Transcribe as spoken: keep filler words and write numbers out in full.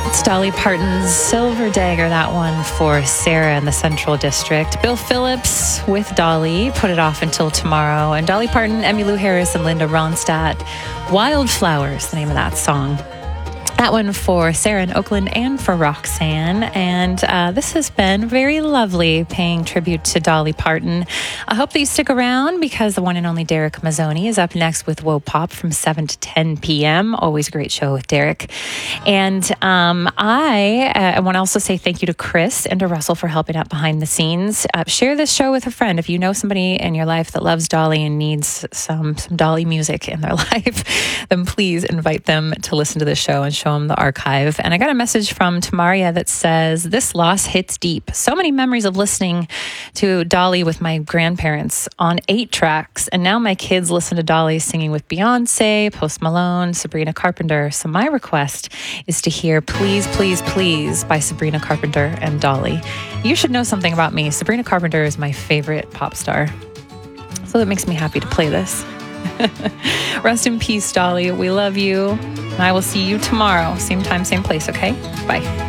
It's Dolly Parton's Silver Dagger, that one for Sarah in the Central District. Bill Phillips with Dolly, Put It Off Until Tomorrow. And Dolly Parton, Emmylou Harris, and Linda Ronstadt, Wildflowers, the name of that song. That one for Sarah in Oakland and for Roxanne. And uh, this has been very lovely, paying tribute to Dolly Parton. I hope that you stick around because the one and only Derek Mazzoni is up next with Woe Pop from seven to ten p.m. Always a great show with Derek. And um, I, uh, I want to also say thank you to Chris and to Russell for helping out behind the scenes. Uh, share this show with a friend. If you know somebody in your life that loves Dolly and needs some, some Dolly music in their life, then please invite them to listen to this show and show the archive. And I got a message from Tamaria that says, this loss hits deep. So many memories of listening to Dolly with my grandparents on eight tracks. And now my kids listen to Dolly singing with Beyonce, Post Malone, Sabrina Carpenter. So my request is to hear Please, Please, Please by Sabrina Carpenter and Dolly. You should know something about me. Sabrina Carpenter is my favorite pop star. So that makes me happy to play this. Rest in peace, Dolly. We love you. And I will see you tomorrow. Same time, same place, okay? Bye.